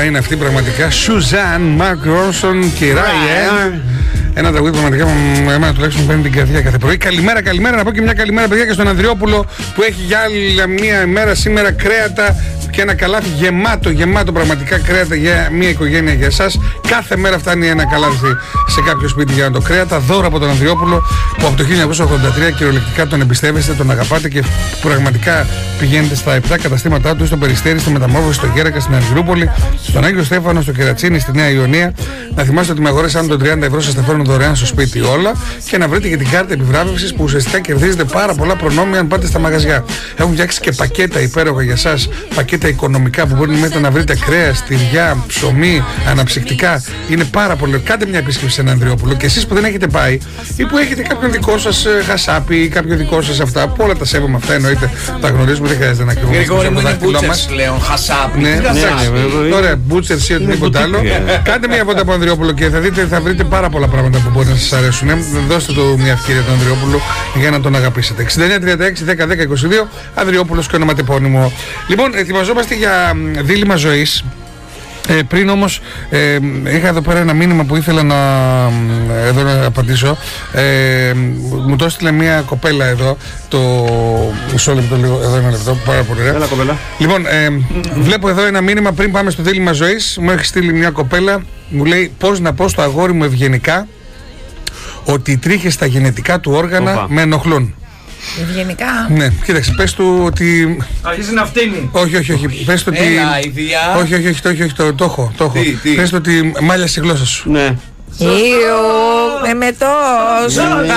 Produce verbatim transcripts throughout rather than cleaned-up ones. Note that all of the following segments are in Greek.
είναι αυτή πραγματικά. Σουζάν, Μαρκ Ρόνσον και Ράιε. Ένα τραγούδι πραγματικά με εμένα τουλάχιστον παίρνει την καρδιά κάθε πρωί. Καλημέρα, καλημέρα. Να πω και μια καλημέρα, παιδιά, και στον Ανδριόπουλο που έχει για άλλη μια ημέρα σήμερα κρέατα και ένα καλάθι γεμάτο, γεμάτο πραγματικά κρέατα για μια οικογένεια για εσάς. Κάθε μέρα φτάνει ένα καλάθι σε κάποιο σπίτι για να το κρέατα. Δώρο από τον Ανδριόπουλο που από το χίλια εννιακόσια ογδόντα τρία κυριολεκτικά τον εμπιστεύεστε, τον αγαπάτε και πραγματικά πηγαίνετε στα επτά καταστήματά του, στο Περιστέρι, στη Μεταμόρφωση, στο Γέρακα, στην Αργυρούπολη, στον Άγιο Στέφανο, στο Κερατσίνι, στη Νέα Ιωνία. Να θυμάστε ότι με αγορές άνω των τριάντα ευρώ σας τα φέρνουν δωρεάν στο σπίτι όλα και να βρείτε και την κάρτα επιβράβευσης που ουσιαστικά κερδίζετε πάρα πολλά προνόμια αν πάτε στα μαγαζιά. Έχουν φτιάξει και πακέτα υπέροχα για εσάς, πακέτα οικονομικά που μπορείτε μετά να βρείτε κρέας, τυριά, ψωμί, αναψυκτικά. Είναι πάρα πολύ. Κάντε μια επίσκεψη σε έναν Ανδριόπουλο και εσείς που δεν έχετε πάει ή που έχετε κάποιον δικό σας χασάπι ή κάποιο δικό σας αυτά, που όλα τα σέβομαι αυτά εννοείται, τα γνωρίζουμε, δεν χρειάζεται να κρυβόμαστε. Γρηγόρη μου είναι μπούτσερς πλέον, χασάπι. Ναι, ωραία, μπούτσερς ή οτιδήποτε άλλο. Κάντε μια βόλτα από τον Ανδριόπουλο και θα δείτε, θα βρείτε πάρα πολλά πράγματα που μπορεί να σας αρέσουν. Δώστε του μια ευκαιρία τον Ανδριόπουλο για να τον αγαπήσετε. εξήντα εννιά τριάντα έξι δέκα δέκα είκοσι δύο Ανδριόπουλος και ονοματεπώνυμο. Λοιπόν, ετοιμαζόμαστε για δίλημμα ζωής. Ε, πριν όμως ε, είχα εδώ πέρα ένα μήνυμα που ήθελα να, εδώ να απαντήσω. ε, Μου το έστειλε μια κοπέλα εδώ. Το μισό λεπτό λίγο, εδώ ένα λεπτό, πάρα πολύ ωραία. Έλα, κοπέλα. Λοιπόν, ε, βλέπω εδώ ένα μήνυμα πριν πάμε στο δίλημμα ζωής. Μου έχει στείλει μια κοπέλα. Μου λέει πώς να πω στο αγόρι μου ευγενικά ότι οι τρίχες στα γενετικά του όργανα Οπα. με ενοχλούν. Ευγενικά. Ναι, κοίταξε, πες του ότι. Αρχίζει να φτύνει. Όχι, όχι, όχι. Πες του ότι. Έλα, ιδιά. Όχι, όχι, όχι, το, όχι, όχι, το, το έχω. Το έχω. Τι, τι? Πες του ότι μάλιασε η γλώσσα σου. Ναι. Ιω, εμετός.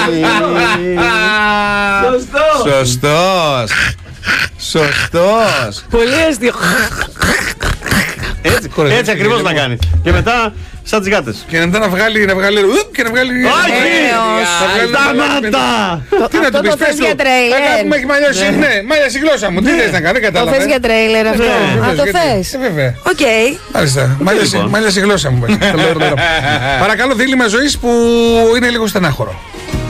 Σωστός. Σωστός. Σωστός. Πολύ αστείο. Έτσι, έτσι ακριβώς να κάνει. Και μετά σαν τις γάτες. Και μετά να βγάλει, να βγάλει, ουπ, και να βγάλει. Όχι! Σταμάτα! Τι να του πεις, πες του. Με έχει μαλλιώσει, ναι, μάλιασε η γλώσσα μου. Τι θες να κάνει, δεν κατάλαβα. Το θες για τρέιλερ αυτό. Α, το θες. Βέβαια. Οκ. Μάλιστα, μάλιασε η γλώσσα μου. Παρακαλώ, δίλημμα ζωής που είναι λίγο στενάχωρο.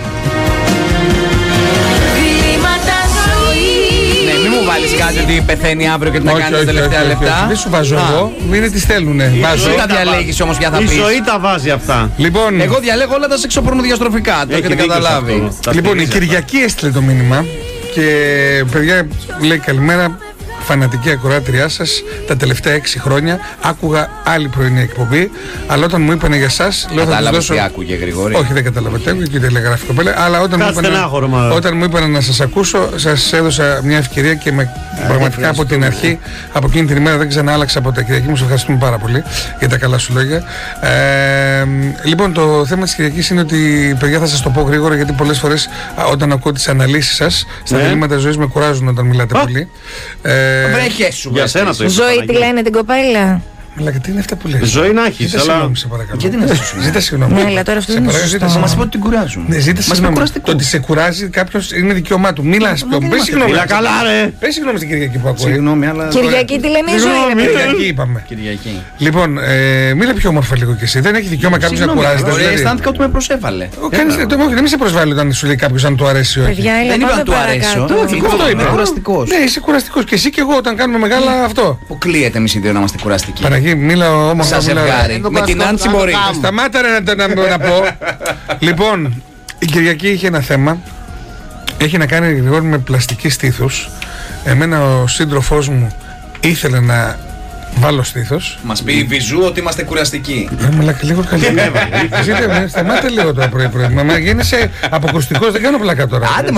Βάλεις κάτι ότι πεθαίνει αύριο και την να κάνεις τα τελευταία λεπτά. Δεν σου βάζω εγώ, είναι τι στέλνουνε. Βάζω. Τα διαλέγεις όμως για θα πεις. Η ζωή τα βάζει αυτά. Λοιπόν, εγώ διαλέγω όλα τα σεξοπορνοδιαστροφικά, το έχετε καταλάβει. Λοιπόν, η Κυριακή έστειλε το μήνυμα και παιδιά λέει καλημέρα. Φανατική ακροάτριά σας τα τελευταία έξι χρόνια. Άκουγα άλλη πρωινή εκπομπή, αλλά όταν μου είπανε για εσάς, λέω θα τους δώσω. Τι άκουγε, Γρηγόρη? Όχι, δεν κατάλαβα τι άκουγε και τηλεγράφη κοπέλα. Αλλά όταν μου, είπανε, όταν μου είπανε να σας ακούσω, σας έδωσα μια ευκαιρία και με, ε, πραγματικά από την αρχή, από εκείνη την ημέρα δεν ξανά άλλαξα από τα Κυριακή. Μου σε ευχαριστούμε πάρα πολύ για τα καλά σου λόγια. Ε, λοιπόν, το θέμα της Κυριακής είναι ότι, παιδιά, θα σας το πω γρήγορα γιατί πολλές φορές όταν ακούω τις αναλύσεις σας στα διλήμματα ζωής με κουράζουν όταν μιλάτε πολύ. Βρέχε σου, για σένα το είπα. Ζωή, τι λένε την κοπέλα? Αλλά γιατί είναι αυτά που λες? Ζωή να έχεις, ζήτα αλλά... συγγνώμη, σε παρακαλώ. Γιατί να σου ζήτα συγγνώμη. Ναι, αλλά τώρα αυτό δεν είναι σωστό. Θα μας πει ότι την κουράζουν. Ναι, ζήτα συγγνώμη. Το ότι σε κουράζει κάποιος είναι δικαίωμά του. Μίλα πιο. Πες συγγνώμη. Μίλα καλά, ρε. Πες συγγνώμη στην Κυριακή που ακούω. Συγγνώμη, αλλά. Κυριακή τι λένε η ζωή? Κυριακή είπαμε. Κυριακή. Λοιπόν, μίλα πιο όμορφα λίγο κι εσύ. Δεν έχει δικαίωμα κάποιος να κουράζεται. Ωραία, αισθάνθηκα ότι με προσέβαλε. Δεν με σε προσβάλλει όταν σου λέει κάποιος αν του αρέσει ή όχι. Δεν είπα να του αρέσει. Είμαι κουραστικός. Ναι, είσαι κουραστικός. Και εσύ και εγώ όταν κάνουμε μεγάλα αυτό. Που κλείεται εμείς οι δύο να είμαστε κουραστικοί. Παναγί, μίλα όμορφα. Σας ζευγάρι. Με την Άντσι μπορεί. Σταμάτα ρε να, να, να πω. Λοιπόν, η Κυριακή είχε ένα θέμα. Έχει να κάνει γρήγορα με πλαστική στήθους. Εμένα ο σύντροφός μου ήθελε να βάλω στήθος. Μας πει η Βυζού ότι είμαστε κουραστικοί. Ρε μαλάκα, λίγο καλύτερα. Σταμάτα λίγο τώρα πρωί πρωί. Μα γίνεσαι αποκρουστικός, δεν κάνω πλάκα τώρα.